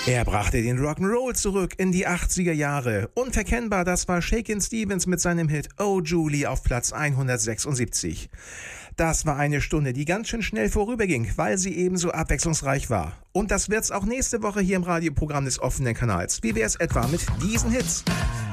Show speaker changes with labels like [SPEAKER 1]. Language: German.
[SPEAKER 1] Er brachte den Rock'n'Roll zurück in die 80er Jahre. Unverkennbar, das war Shakin' Stevens mit seinem Hit Oh Julie auf Platz 176. Das war eine Stunde, die ganz schön schnell vorüberging, weil sie ebenso abwechslungsreich war. Und das wird's auch nächste Woche hier im Radioprogramm des offenen Kanals. Wie wär's etwa mit diesen Hits?